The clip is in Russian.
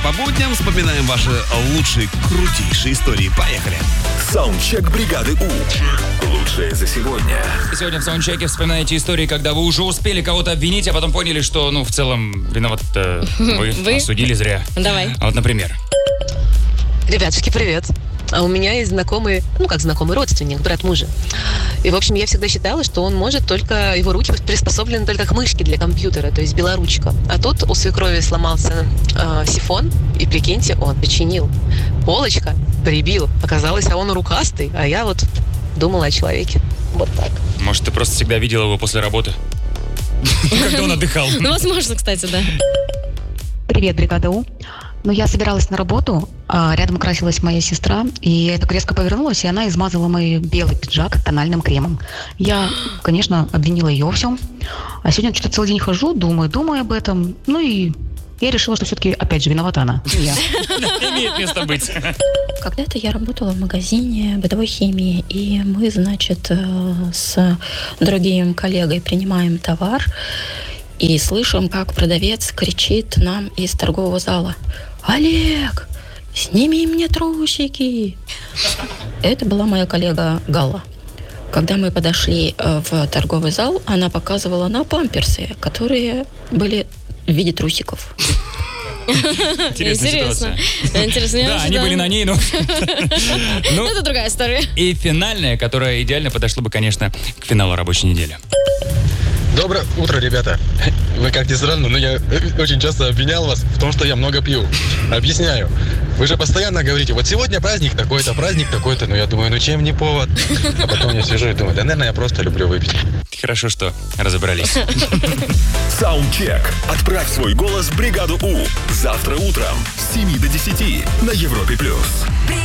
по будням, вспоминаем ваши лучшие, крутейшие истории. Поехали! Саундчек бригады У. Лучшее за сегодня. Сегодня в саундчеке вспоминаете истории, когда вы уже успели кого-то обвинить, а потом поняли, что, в целом, виноват вы осудили зря. Давай. Вот, например. Ребятушки, привет. А у меня есть знакомый, родственник, брат мужа. И, в общем, я всегда считала, что он может только, его руки приспособлены только к мышке для компьютера, то есть белоручка. А тут у свекрови сломался сифон, и, прикиньте, он починил. Полочка прибил. Оказалось, он рукастый, а я вот думала о человеке. Вот так. Может, ты просто всегда видела его после работы? Когда он отдыхал. Возможно, кстати, да. Привет, бригада У. Я собиралась на работу, а рядом красилась моя сестра, и я так резко повернулась, и она измазала мой белый пиджак тональным кремом. Я, конечно, обвинила ее во всем. А сегодня что-то целый день хожу, думаю об этом. И я решила, что все-таки, опять же, виновата она. Я. Имеет место быть. Когда-то я работала в магазине бытовой химии, и мы, с другим коллегой принимаем товар, и слышим, как продавец кричит нам из торгового зала: «Олег, сними мне трусики!» Это была моя коллега Галла. Когда мы подошли в торговый зал, она показывала на памперсы, которые были в виде трусиков. Интересная ситуация. Интересно. Да, они были на ней, но... Это другая история. И финальная, которая идеально подошла бы, конечно, к финалу рабочей недели. Доброе утро, ребята. Вы как ни странно, но я очень часто обвинял вас в том, что я много пью. Объясняю. Вы же постоянно говорите: вот сегодня праздник такой-то. Но я думаю, чем не повод? А потом я сижу и думаю: наверное, я просто люблю выпить. Хорошо, что разобрались. Саундчек. Отправь свой голос в бригаду У. Завтра утром с 7 до 10 на Европе+.